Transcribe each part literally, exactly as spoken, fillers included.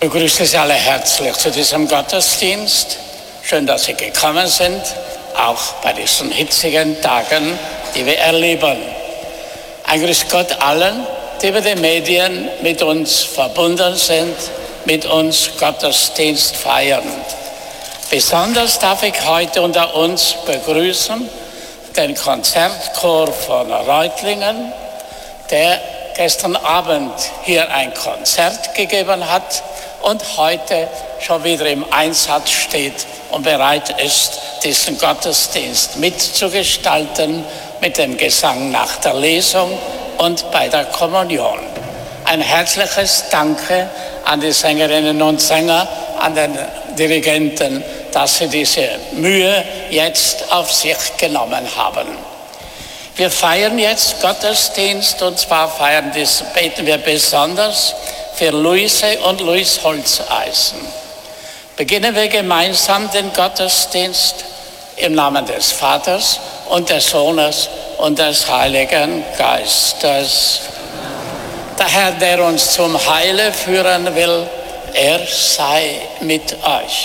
Ich begrüße Sie alle herzlich zu diesem Gottesdienst. Schön, dass Sie gekommen sind, auch bei diesen hitzigen Tagen, die wir erleben. Ein Grüß Gott allen, die über die Medien mit uns verbunden sind, mit uns Gottesdienst feiern. Besonders darf ich heute unter uns begrüßen den Konzertchor von Reutlingen, der gestern Abend hier ein Konzert gegeben hat und heute schon wieder im Einsatz steht und bereit ist, diesen Gottesdienst mitzugestalten mit dem Gesang nach der Lesung und bei der Kommunion. Ein herzliches Danke an die Sängerinnen und Sänger, an den Dirigenten, dass sie diese Mühe jetzt auf sich genommen haben. Wir feiern jetzt Gottesdienst und zwar feiern dies, beten wir besonders für Luise und Luis Holzeisen. Beginnen wir gemeinsam den Gottesdienst im Namen des Vaters und des Sohnes und des Heiligen Geistes. Der Herr, der uns zum Heile führen will, er sei mit euch.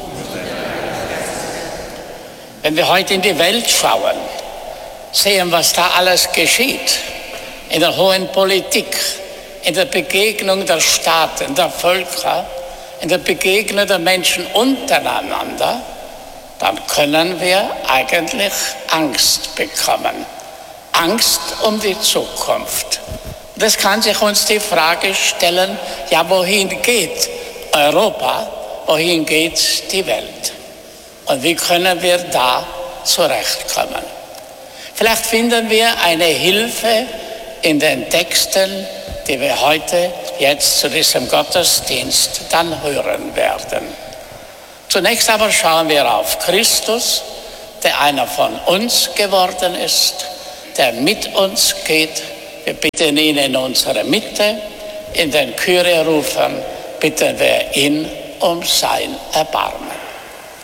Wenn wir heute in die Welt schauen, sehen, was da alles geschieht, in der hohen Politik, in der Begegnung der Staaten, der Völker, in der Begegnung der Menschen untereinander, dann können wir eigentlich Angst bekommen. Angst um die Zukunft. Das kann sich uns die Frage stellen, ja, wohin geht Europa, wohin geht die Welt? Und wie können wir da zurechtkommen? Vielleicht finden wir eine Hilfe in den Texten, die wir heute jetzt zu diesem Gottesdienst dann hören werden. Zunächst aber schauen wir auf Christus, der einer von uns geworden ist, der mit uns geht. Wir bitten ihn in unsere Mitte, in den Kyrie rufen, bitten wir ihn um sein Erbarmen.